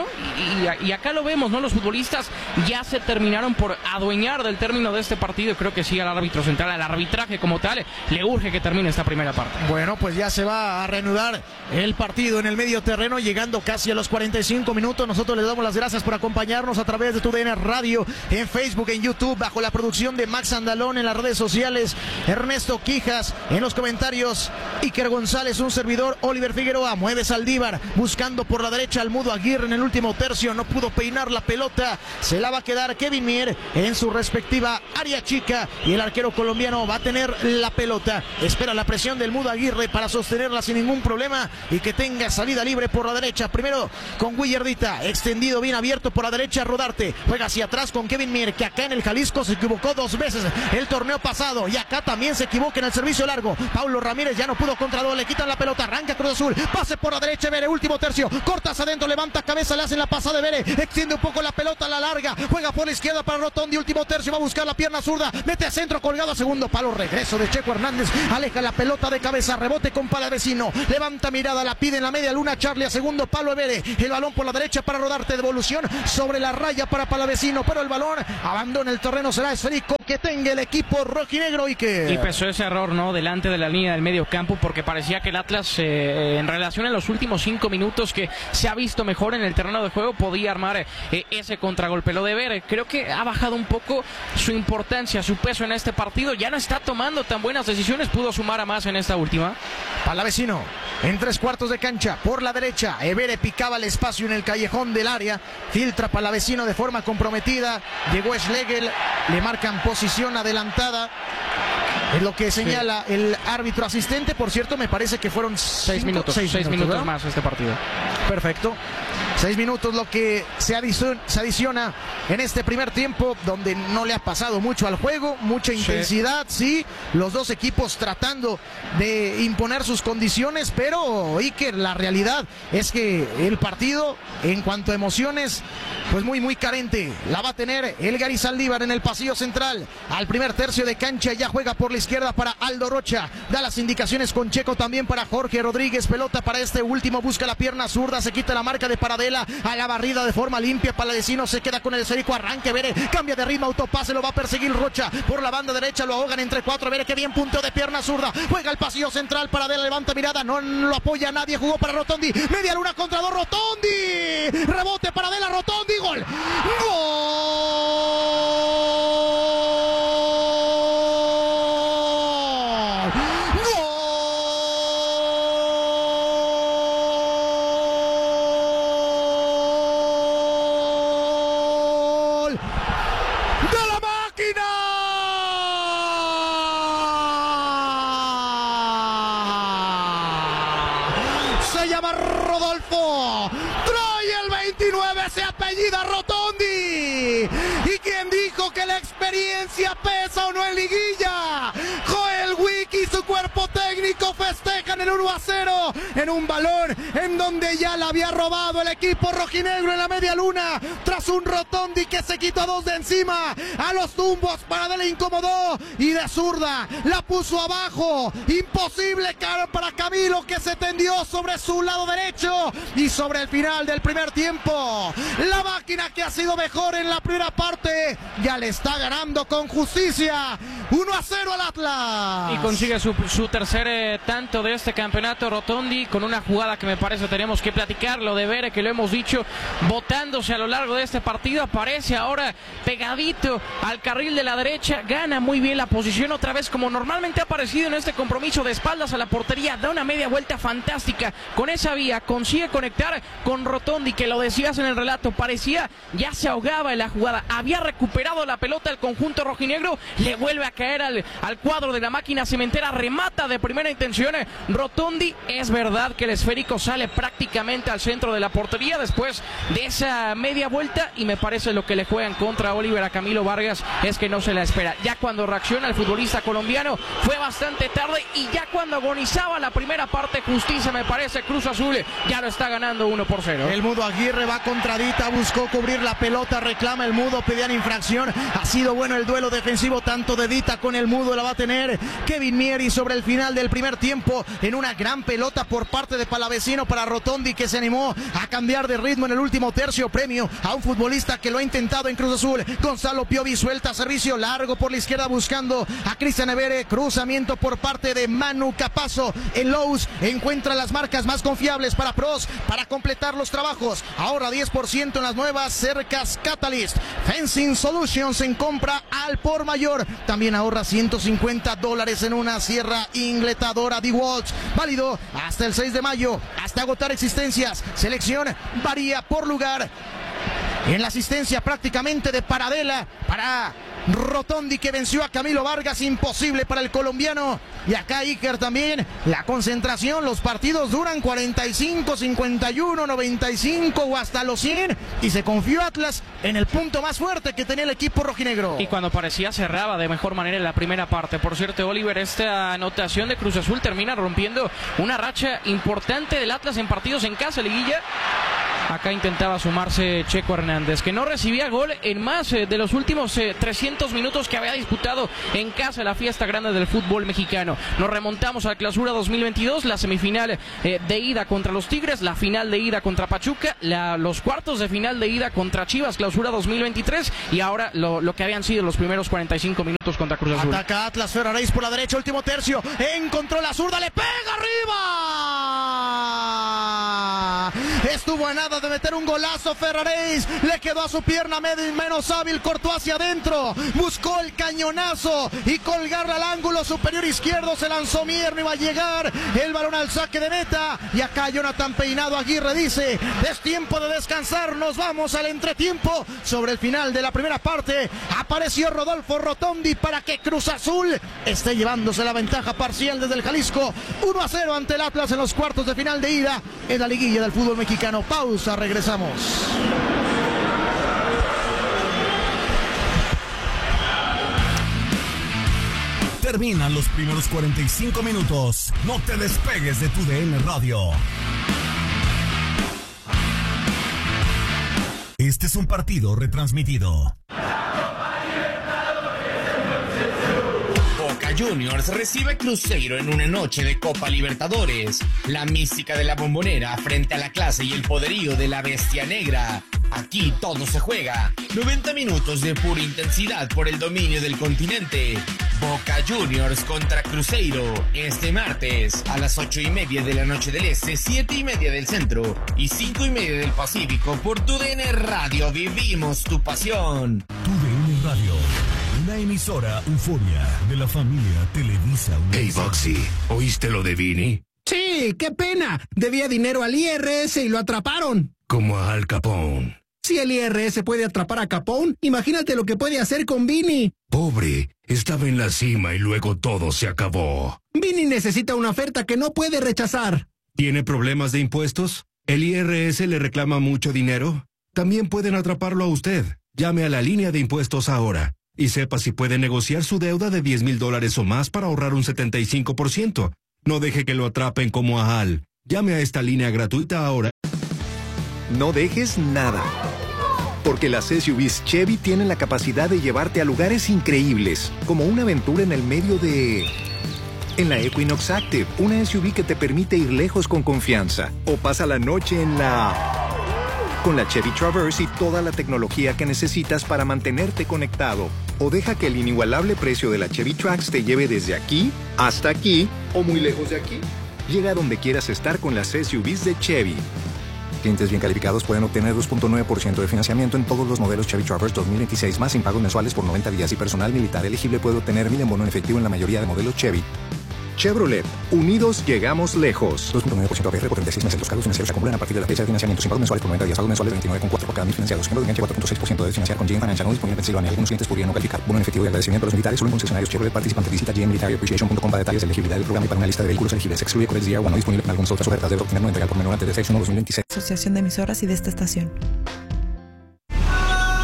y acá lo vemos, ¿no? Los futbolistas ya se terminaron por adueñar del término de este partido, y creo que sí, al árbitro central, al arbitraje como tal, le urge que termine esta primera parte. Bueno, pues ya se va a reanudar el partido en el medio terreno, llegando casi a los 45 minutos. Nosotros les damos las gracias por acompañarnos a través de TUDN Radio, en Facebook, en YouTube, bajo bajo la producción de Max Andalón, en las redes sociales Ernesto Quijas, en los comentarios Iker González, un servidor Oliver Figueroa. Mueve Saldívar buscando por la derecha al Mudo Aguirre en el último tercio, no pudo peinar la pelota, se la va a quedar Kevin Mier en su respectiva área chica y el arquero colombiano va a tener la pelota. Espera la presión del Mudo Aguirre para sostenerla sin ningún problema y que tenga salida libre por la derecha. Primero con Willardita, extendido bien abierto por la derecha. Rodarte juega hacia atrás con Kevin Mier, que acá en el Jalisco se equivocó 2 veces el torneo pasado y acá también se equivoca en el servicio largo. Paulo Ramírez ya no pudo contra 2, le quitan la pelota, arranca Cruz Azul, pase por la derecha, Vere, último tercio, cortas adentro, levanta cabeza, le hacen la pasada de Vere, extiende un poco la pelota, la larga, juega por la izquierda para Rotondi, último tercio, va a buscar la pierna zurda, mete a centro, colgado a segundo palo, regreso de Checo Hernández, aleja la pelota de cabeza, rebote con Palavecino, levanta mirada, la pide en la media luna Charlie a segundo palo de Vere, el balón por la derecha para Rodarte, devolución sobre la raya para Palavecino, pero el balón abandona el terreno, será esférico que tenga el equipo rojinegro. Y pesó ese error, ¿no?, delante de la línea del medio campo, porque parecía que el Atlas en relación a los últimos 5 minutos que se ha visto mejor en el terreno de juego, podía armar ese contragolpe. Lo de Vere, creo que ha bajado un poco su importancia, su peso en este partido, ya no está tomando tan buenas decisiones, pudo sumar a más en esta última. Palavecino en 3/4 de cancha, por la derecha, Evere picaba el espacio en el callejón del área, filtra Palavecino de forma comprometida, llegó Schlegel, le marcan posición adelantada, es lo que señala el árbitro asistente. Por cierto, me parece que fueron 6 minutos más este partido. Perfecto. 6 minutos lo que se adiciona en este primer tiempo, donde no le ha pasado mucho al juego, mucha intensidad, sí, los dos equipos tratando de imponer sus condiciones, pero Iker, la realidad es que el partido, en cuanto a emociones, pues muy carente. La va a tener el Gary Saldívar en el pasillo central, al primer tercio de cancha, ya juega por la izquierda para Aldo Rocha, da las indicaciones con Checo también para Jorge Rodríguez, pelota para este último, busca la pierna zurda, se quita la marca de Paradela, a la barrida de forma limpia, Palavecino se queda con el esférico, arranque Vere, cambia de ritmo, autopase, lo va a perseguir Rocha, por la banda derecha lo ahogan entre 4, Vere, que bien punteo de pierna zurda, juega el pasillo central, Paradela levanta mirada, no lo apoya nadie, jugó para Rotondi, media luna contra 2, Rotondi, rebote Paradela, Rotondi, gol, Rotondi. ¿Y quién dijo que la experiencia pesa o no en liguilla? Joel Wiki y su cuerpo técnico festejan el 1-0 en un balón en donde ya la había robado el equipo rojinegro en la media luna, tras un Rotondi que se quitó 2 de encima, a los tumbos, Paradela incomodó y de zurda la puso abajo, imposible para Camilo, que se tendió sobre su lado derecho, y sobre el final del primer tiempo, la máquina, que ha sido mejor en la primera parte, ya le está ganando con justicia 1-0 al Atlas. Y consigue su tercer tanto de este campeonato Rotondi, con una jugada que me parece tenemos que platicar, lo de Vere, que lo hemos dicho, botándose a lo largo de este partido, aparece ahora pegadito al carril de la derecha, gana muy bien la posición otra vez, como normalmente ha aparecido en este compromiso, de espaldas a la portería, da una media vuelta fantástica con esa vía, consigue conectar con Rotondi, que lo decías en el relato, parecía ya se ahogaba en la jugada, había recuperado la pelota el conjunto rojinegro, le vuelve a caer al cuadro de la máquina cementera, remata de primera intención Rotondi. Es verdad que el esférico sale prácticamente al centro de la portería después de esa media vuelta, y me parece lo que le juegan contra Oliver a Camilo Vargas es que no se la espera. Ya cuando reacciona el futbolista colombiano fue bastante tarde, y ya cuando agonizaba la primera parte, justicia me parece, Cruz Azul ya lo está ganando 1-0. El Mudo Aguirre va contra Dita, buscó cubrir la pelota, reclama el Mudo, pedían infracción, ha sido bueno el duelo defensivo tanto de Dita con el Mudo, la va a tener Kevin Mier, Chevy sobre el final del primer tiempo en una gran pelota por parte de Palavecino para Rotondi, que se animó a cambiar de ritmo en el último tercio. Premio a un futbolista que lo ha intentado en Cruz Azul. Gonzalo Piovi suelta servicio largo por la izquierda buscando a Cristian Evere. Cruzamiento por parte de Manu Capazo. En Lowe's encuentra las marcas más confiables para Pros para completar los trabajos. Ahorra 10% en las nuevas cercas Catalyst. Fencing Solutions en compra al por mayor. También ahorra $150 en una sierra ingletadora DeWalt. Válido hasta el 6 de mayo, hasta agotar existencias. Selección varía por lugar. En la asistencia prácticamente de Paradela para Rotondi, que venció a Camilo Vargas, imposible para el colombiano. Y acá Iker también, la concentración, los partidos duran 45, 51, 95 o hasta los 100, y se confió Atlas en el punto más fuerte que tenía el equipo rojinegro. Y cuando parecía cerraba de mejor manera en la primera parte. Por cierto, Oliver, esta anotación de Cruz Azul termina rompiendo una racha importante del Atlas en partidos en casa, liguilla. Acá intentaba sumarse Checo Hernández, que no recibía gol en más de los últimos 300 minutos que había disputado en casa la fiesta grande del fútbol mexicano. Nos remontamos a la Clausura 2022, la semifinal de ida contra los Tigres, la final de ida contra Pachuca, los cuartos de final de ida contra Chivas, Clausura 2023, y ahora lo que habían sido los primeros 45 minutos contra Cruz Azul. Ataca Atlas, Ferraréis por la derecha, último tercio, encontró la zurda, le pega arriba. Estuvo a nada de meter un golazo Ferraréis, le quedó a su pierna menos hábil, cortó hacia adentro, buscó el cañonazo y colgarla al ángulo superior izquierdo, se lanzó Mier, no iba a llegar el balón al saque de meta, y acá Jonathan Peinado Aguirre dice: es tiempo de descansar, nos vamos al entretiempo. Sobre el final de la primera parte apareció Rodolfo Rotondi para que Cruz Azul esté llevándose la ventaja parcial desde el Jalisco, 1-0 ante el Atlas en los cuartos de final de ida en la liguilla del fútbol mexicano. Pausa, regresamos. Terminan los primeros 45 minutos. No te despegues de tu DN Radio. Este es un partido retransmitido. Boca Juniors recibe Cruzeiro en una noche de Copa Libertadores. La mística de la Bombonera frente a la clase y el poderío de la Bestia Negra. Aquí todo se juega. 90 minutos de pura intensidad por el dominio del continente. Boca Juniors contra Cruzeiro. Este martes a las 8:30 de la noche del Este, 7:30 del Centro y 5:30 del Pacífico por TUDN Radio. Vivimos tu pasión. TUDN Radio. Una emisora euforia de la familia Televisa. Hey, Boxy, ¿oíste lo de Vini? Sí, qué pena. Debía dinero al IRS y lo atraparon. Como a Al Capone. Si el IRS puede atrapar a Capone, imagínate lo que puede hacer con Vini. Pobre, estaba en la cima y luego todo se acabó. Vini necesita una oferta que no puede rechazar. ¿Tiene problemas de impuestos? ¿El IRS le reclama mucho dinero? También pueden atraparlo a usted. Llame a la línea de impuestos ahora y sepa si puede negociar su deuda de $10,000 o más para ahorrar un 75%. No deje que lo atrapen como a Al. Llame a esta línea gratuita ahora. No dejes nada, porque las SUVs Chevy tienen la capacidad de llevarte a lugares increíbles, como una aventura en el medio de... En la Equinox Active, una SUV que te permite ir lejos con confianza. O pasa la noche en la... Con la Chevy Traverse y toda la tecnología que necesitas para mantenerte conectado. O deja que el inigualable precio de la Chevy Trax te lleve desde aquí hasta aquí o muy lejos de aquí. Llega a donde quieras estar con las SUVs de Chevy. Clientes bien calificados pueden obtener 2.9% de financiamiento en todos los modelos Chevy Traverse 2026 más sin pagos mensuales por 90 días, y personal militar elegible puede obtener 1,000 en bono en efectivo en la mayoría de modelos Chevy. Chevrolet, unidos llegamos lejos. 2.9% APR por 36 meses. Los cargos financieros se acumulan a partir de la fecha de financiamiento sin pagos mensuales por 90 días. Pagos mensuales 29,4 por cada 1,000 financiados. Ejemplo de enganche 4.6% de financiar con GM Financial. No disponible en Pensilvania. Algunos clientes podrían no calificar. Bono en efectivo y agradecimiento a los militares solo en concesionarios Chevrolet participantes. Visita gmmilitaryappreciation.com para detalles de elegibilidad del programa y para una lista de vehículos elegibles. Excluye Corex DR1. No disponible en algunas otras ofertas. Debe obtener una entrega por menor antes de fecha 1/2026. Asociación de Emisoras y de esta estación.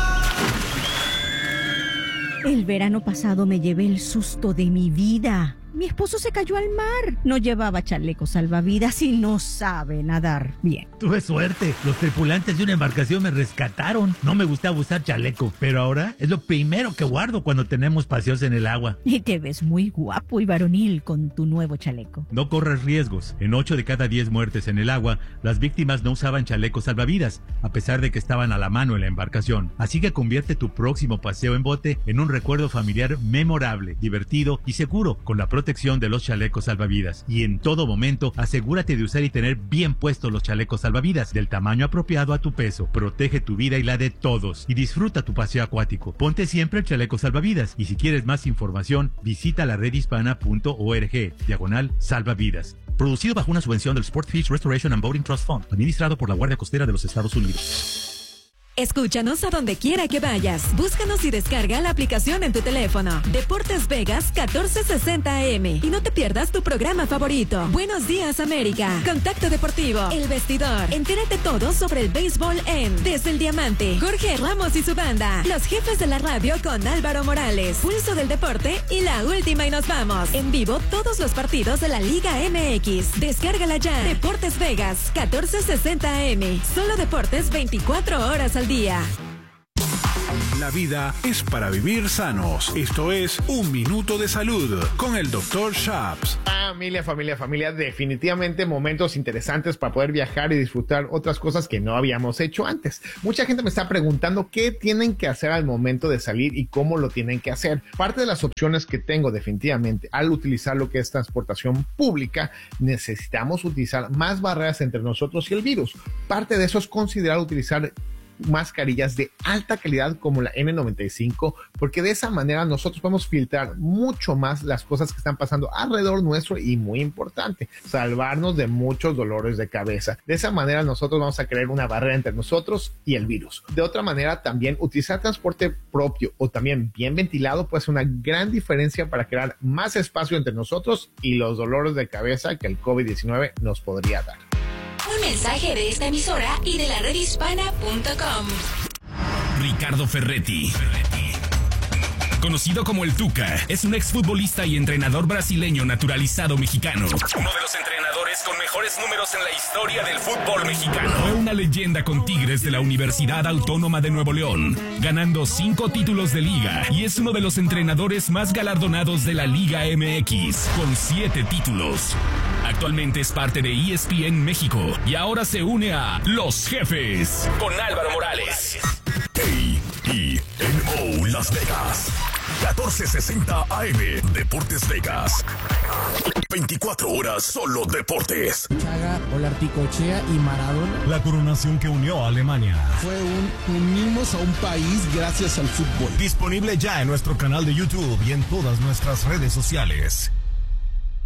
El verano pasado me llevé el susto de mi vida. Mi esposo se cayó al mar. No llevaba chaleco salvavidas y no sabe nadar bien. Tuve suerte. Los tripulantes de una embarcación me rescataron. No me gustaba usar chaleco, pero ahora es lo primero que guardo cuando tenemos paseos en el agua. Y te ves muy guapo y varonil con tu nuevo chaleco. No corras riesgos. En 8 de cada 10 muertes en el agua, las víctimas no usaban chalecos salvavidas, a pesar de que estaban a la mano en la embarcación. Así que convierte tu próximo paseo en bote en un recuerdo familiar memorable, divertido y seguro, con la protección de los chalecos salvavidas. Y en todo momento, asegúrate de usar y tener bien puestos los chalecos salvavidas, del tamaño apropiado a tu peso. Protege tu vida y la de todos. Y disfruta tu paseo acuático. Ponte siempre el chaleco salvavidas. Y si quieres más información, visita la redhispana.org/salvavidas. Producido bajo una subvención del Sportfish Restoration and Boating Trust Fund, administrado por la Guardia Costera de los Estados Unidos. Escúchanos a donde quiera que vayas. Búscanos y descarga la aplicación en tu teléfono. Deportes Vegas 1460 AM. Y no te pierdas tu programa favorito. Buenos días, América. Contacto Deportivo. El Vestidor. Entérate todo sobre el béisbol en Desde el Diamante. Jorge Ramos y su banda. Los Jefes de la Radio con Álvaro Morales. Pulso del Deporte y La Última y Nos Vamos. En vivo todos los partidos de la Liga MX. Descárgala ya. Deportes Vegas 1460 AM. Solo deportes 24 horas al día. La vida es para vivir sanos. Esto es Un Minuto de Salud con el Dr. Shaps. Familia, definitivamente momentos interesantes para poder viajar y disfrutar otras cosas que no habíamos hecho antes. Mucha gente me está preguntando qué tienen que hacer al momento de salir y cómo lo tienen que hacer. Parte de las opciones que tengo definitivamente al utilizar lo que es transportación pública, necesitamos utilizar más barreras entre nosotros y el virus. Parte de eso es considerar utilizar mascarillas de alta calidad como la N95, porque de esa manera nosotros podemos filtrar mucho más las cosas que están pasando alrededor nuestro y, muy importante, salvarnos de muchos dolores de cabeza. De esa manera nosotros vamos a crear una barrera entre nosotros y el virus. De otra manera, también utilizar transporte propio o también bien ventilado puede ser una gran diferencia para crear más espacio entre nosotros y los dolores de cabeza que el COVID-19 nos podría dar. Un mensaje de esta emisora y de la redhispana.com. Ricardo Ferretti, conocido como el Tuca, es un exfutbolista y entrenador brasileño naturalizado mexicano. Uno de los entrenadores con mejores números en la historia del fútbol mexicano. Fue una leyenda con Tigres de la Universidad Autónoma de Nuevo León, ganando 5 títulos de liga, y es uno de los entrenadores más galardonados de la Liga MX, con 7 títulos. Actualmente es parte de ESPN México y ahora se une a Los Jefes con Álvaro Morales. KENO Las Vegas 1460 AM. Deportes Vegas. 24 horas solo deportes. Chaga, Olarticochea y Maradona. La coronación que unió a Alemania. Fue unimos a un país gracias al fútbol. Disponible ya en nuestro canal de YouTube y en todas nuestras redes sociales.